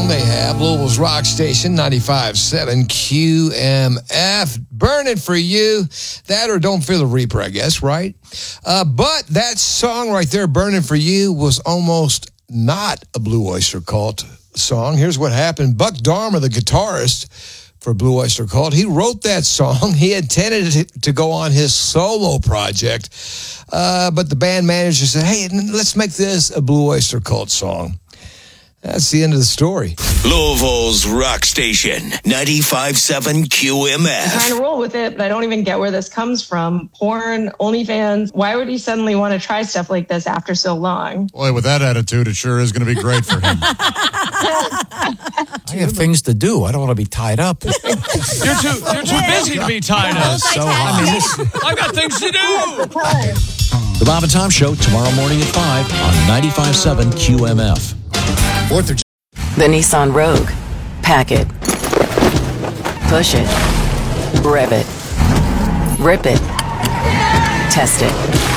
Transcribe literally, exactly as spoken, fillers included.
song they have. Louisville's rock station, ninety-five point seven Q M F. Burning for You. That or Don't Feel the Reaper, I guess, right? Uh, but that song right there, Burning for You, was almost not a Blue Oyster Cult song. Here's what happened. Buck Dharma, the guitarist for Blue Oyster Cult, he wrote that song. He intended it to go on his solo project, uh, but the band manager said, hey, let's make this a Blue Oyster Cult song. That's the end of the story. Louisville's rock station, ninety-five point seven Q M F. I'm trying to roll with it, but I don't even get where this comes from. Porn, OnlyFans. Why would he suddenly want to try stuff like this after so long? Boy, with that attitude, it sure is going to be great for him. I have things to do. I don't want to be tied up. You're too you're too busy to be tied up. So I mean, this, I've got things to do. the Bob and Tom Show tomorrow morning at five on ninety-five point seven Q M F. Fourth of The Nissan Rogue. Pack it. Push it. Rev it. Rip it. Test it.